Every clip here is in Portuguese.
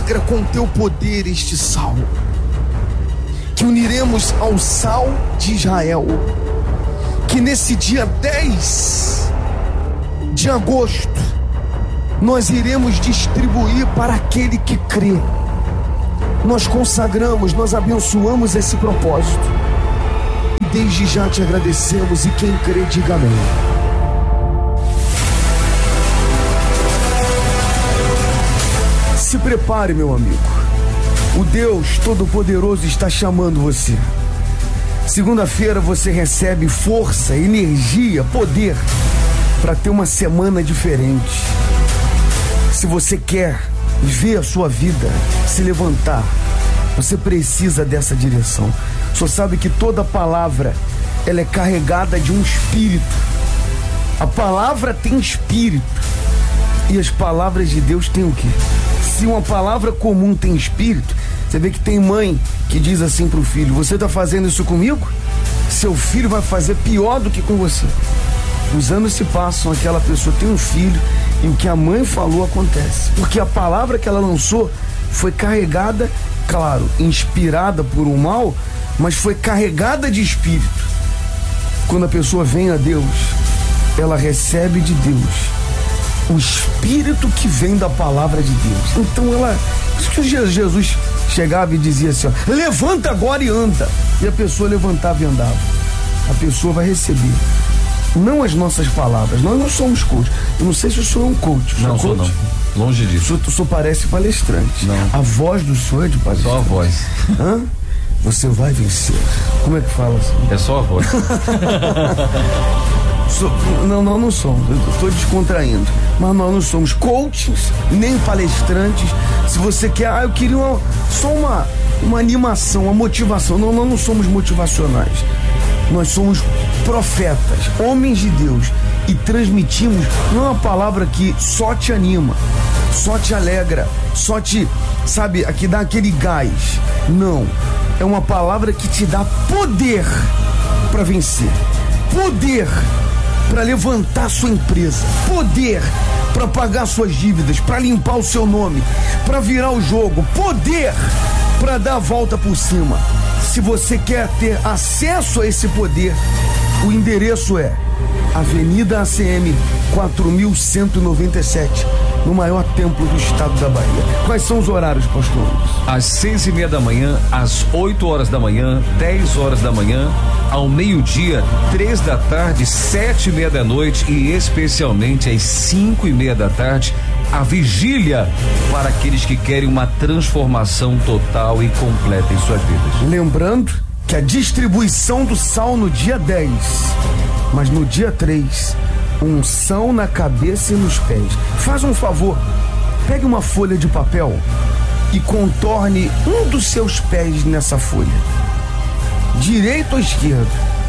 consagra com teu poder este sal, que uniremos ao sal de Israel, que nesse dia 10 de agosto nós iremos distribuir para aquele que crê. Nós consagramos, nós abençoamos esse propósito. Desde já te agradecemos, e quem crê, diga amém. Se prepare, meu amigo. O Deus Todo-Poderoso está chamando você. Segunda-feira você recebe força, energia, poder para ter uma semana diferente. Se você quer ver a sua vida se levantar, você precisa dessa direção. Só sabe que toda palavra, ela é carregada de um espírito. A palavra tem espírito. E as palavras de Deus têm o quê? Se uma palavra comum tem espírito, você vê que tem mãe que diz assim pro filho: você tá fazendo isso comigo? Seu filho vai fazer pior do que com você. Os anos se passam, aquela pessoa tem um filho, e o que a mãe falou acontece. Porque a palavra que ela lançou foi carregada, claro, inspirada por um mal, mas foi carregada de espírito. Quando a pessoa vem a Deus, ela recebe de Deus o espírito que vem da palavra de Deus. Então ela, isso que Jesus chegava e dizia assim, ó, levanta agora e anda. E a pessoa levantava e andava. A pessoa vai receber, não as nossas palavras. Nós não somos coach. Eu não sei se o senhor é um coach. Não, sou não. Longe disso. O senhor parece palestrante. Não. A voz do senhor é de palestrante. Só a voz. Hã? Você vai vencer. Como é que fala assim? É só a voz. Não somos. Eu estou descontraindo. Mas nós não somos coaches, nem palestrantes. Se você quer, eu queria só uma animação, uma motivação. Não, nós não somos motivacionais. Nós somos profetas, homens de Deus, e transmitimos não é uma palavra que só te anima, só te alegra, só te, sabe, que dá aquele gás. Não, é uma palavra que te dá poder para vencer, poder para levantar sua empresa, poder para pagar suas dívidas, para limpar o seu nome, para virar o jogo, poder para dar a volta por cima. Se você quer ter acesso a esse poder, o endereço é Avenida ACM 4197, no maior templo do estado da Bahia. Quais são os horários, pastor? Às 6:30 da manhã, às 8 horas da manhã, 10 horas da manhã, ao meio-dia, 3 da tarde, 7:30 da noite e especialmente às 5:30 da tarde, a vigília para aqueles que querem uma transformação total e completa em suas vidas. Lembrando que a distribuição do sal no dia 10, mas no dia 3, unção na cabeça e nos pés. Faz um favor, pegue uma folha de papel e contorne um dos seus pés nessa folha, direito ou esquerdo.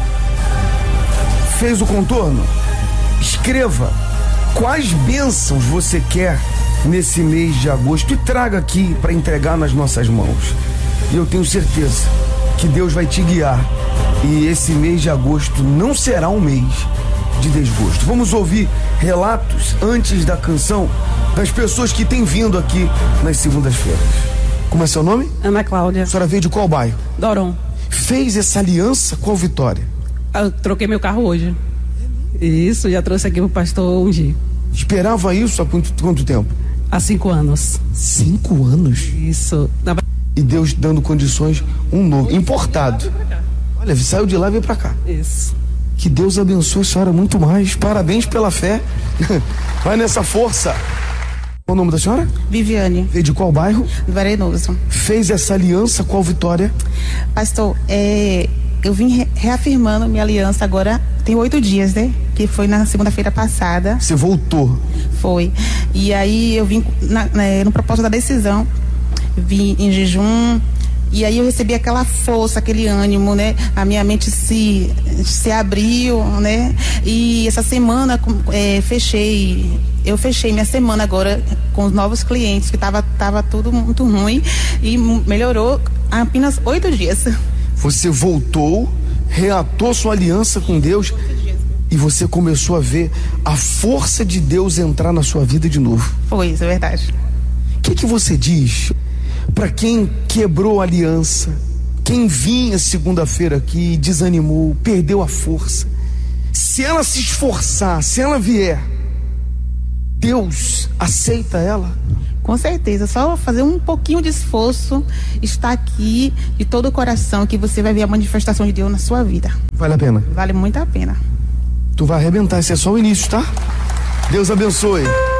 Fez o contorno? Escreva quais bênçãos você quer nesse mês de agosto e traga aqui para entregar nas nossas mãos. E eu tenho certeza que Deus vai te guiar, e esse mês de agosto não será um mês de desgosto. Vamos ouvir relatos antes da canção das pessoas que têm vindo aqui nas segundas-feiras. Como é seu nome? Ana Cláudia. A senhora veio de qual bairro? Doron. Fez essa aliança com a Vitória? Eu troquei meu carro hoje. Isso, já trouxe aqui pro pastor ungir. Esperava isso há quanto tempo? Há 5 anos. 5 anos? Isso. E Deus dando condições, um novo, importado. Olha, saiu de lá e veio pra cá. Isso. Que Deus abençoe a senhora muito mais. Parabéns pela fé. Vai nessa força. Qual o nome da senhora? Viviane. Veio de qual bairro? Do Arenoso. Fez essa aliança com a Vitória? Pastor, eu vim reafirmando minha aliança agora, tem 8 dias, né? Que foi na segunda-feira passada. Você voltou? Foi. E aí eu vim no propósito da decisão, vim em jejum, e aí eu recebi aquela força, aquele ânimo, né? A minha mente se abriu, né? E essa semana eu fechei minha semana agora com os novos clientes, que tava tudo muito ruim, e melhorou apenas 8 dias. Você voltou, reatou sua aliança com Deus e você começou a ver a força de Deus entrar na sua vida de novo. Foi, isso é verdade. O que você diz para quem quebrou a aliança, quem vinha segunda-feira aqui, desanimou, perdeu a força. Se ela se esforçar, se ela vier, Deus aceita ela? Com certeza, só fazer um pouquinho de esforço, estar aqui de todo o coração, que você vai ver a manifestação de Deus na sua vida. Vale a pena? Vale muito a pena. Tu vai arrebentar, esse é só o início, tá? Deus abençoe.